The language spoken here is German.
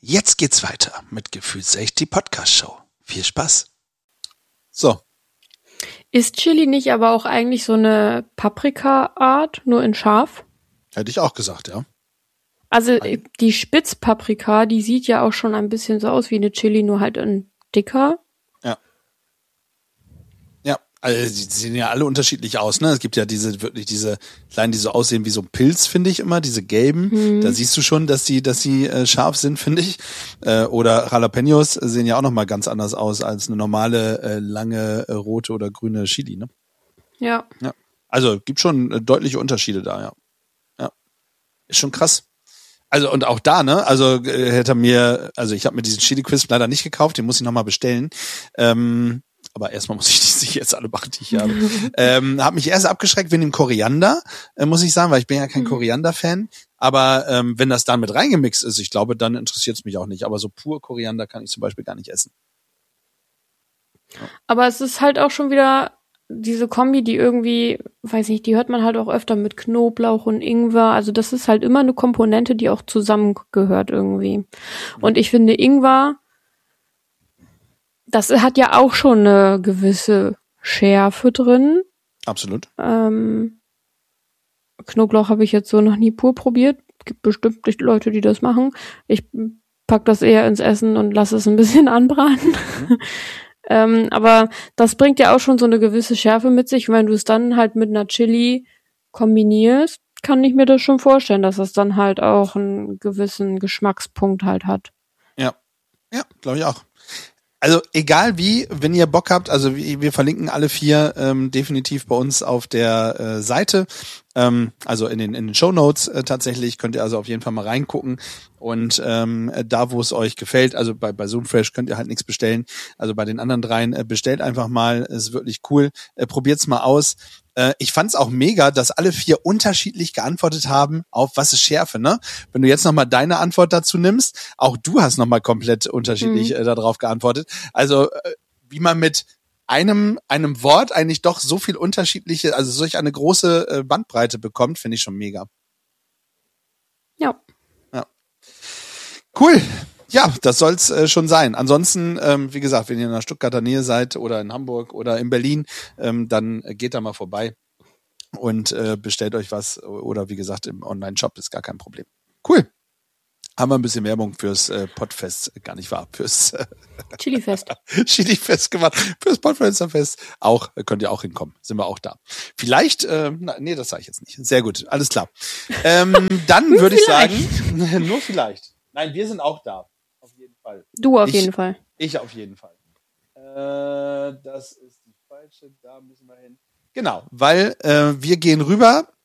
Jetzt geht's weiter mit Gefühlsecht, die Podcast-Show. Viel Spaß. So. Ist Chili nicht aber auch eigentlich so eine Paprika-Art, nur in scharf? Hätte ich auch gesagt, ja. Also die Spitzpaprika, die sieht ja auch schon ein bisschen so aus wie eine Chili, nur halt in dicker. Ja. Ja, also die sehen ja alle unterschiedlich aus, ne? Es gibt ja diese kleinen, die so aussehen wie so ein Pilz, finde ich immer, diese gelben. Da siehst du schon, dass die scharf sind, finde ich. Oder Jalapenos sehen ja auch nochmal ganz anders aus als eine normale, lange, rote oder grüne Chili, ne? Ja. Ja. Also gibt schon deutliche Unterschiede da, ja. Ja. Ist schon krass. Also und auch da, ne? Also ich habe mir diesen Chili Crisp leider nicht gekauft, den muss ich nochmal bestellen. Aber erstmal muss ich die sich jetzt alle machen, die ich habe. Hab mich erst abgeschreckt wegen dem Koriander, muss ich sagen, weil ich bin ja kein Koriander-Fan. Aber wenn das dann mit reingemixt ist, ich glaube, dann interessiert es mich auch nicht. Aber so pur Koriander kann ich zum Beispiel gar nicht essen. Ja. Aber es ist halt auch schon wieder diese Kombi, die irgendwie, weiß nicht, die hört man halt auch öfter mit Knoblauch und Ingwer. Also das ist halt immer eine Komponente, die auch zusammengehört irgendwie. Und ich finde Ingwer, das hat ja auch schon eine gewisse Schärfe drin. Absolut. Knoblauch habe ich jetzt so noch nie pur probiert. Gibt bestimmt Leute, die das machen. Ich pack das eher ins Essen und lasse es ein bisschen anbraten. Aber das bringt ja auch schon so eine gewisse Schärfe mit sich. Und wenn du es dann halt mit einer Chili kombinierst, kann ich mir das schon vorstellen, dass es dann halt auch einen gewissen Geschmackspunkt halt hat. Ja, glaube ich auch. Also egal wie, wenn ihr Bock habt, also wir verlinken alle 4 definitiv bei uns auf der Seite, also in den Shownotes tatsächlich, könnt ihr also auf jeden Fall mal reingucken und da, wo es euch gefällt, also bei Zoomfresh könnt ihr halt nichts bestellen, also bei den anderen 3 bestellt einfach mal, ist wirklich cool, probiert's mal aus. Ich fand's auch mega, dass alle 4 unterschiedlich geantwortet haben auf was ist Schärfe, ne? Wenn du jetzt nochmal deine Antwort dazu nimmst, auch du hast nochmal komplett unterschiedlich darauf geantwortet. Also wie man mit einem Wort eigentlich doch so viel unterschiedliche, also solch eine große Bandbreite bekommt, finde ich schon mega. Ja. Cool. Ja, das soll's schon sein. Ansonsten, wie gesagt, wenn ihr in der Stuttgarter Nähe seid oder in Hamburg oder in Berlin, dann geht da mal vorbei und bestellt euch was oder wie gesagt im Online-Shop, ist gar kein Problem. Cool. Haben wir ein bisschen Werbung fürs Podfest, gar nicht wahr, fürs Chilifest. Chilifest gemacht, fürs Podfest auch, könnt ihr auch hinkommen, sind wir auch da. Vielleicht, nee, das sage ich jetzt nicht. Sehr gut, alles klar. Dann würde ich sagen, nur vielleicht. Nein, wir sind auch da. Auf jeden Fall. Du auf jeden Fall. Ich auf jeden Fall. Das ist die falsche, da müssen wir hin. Genau, weil wir gehen rüber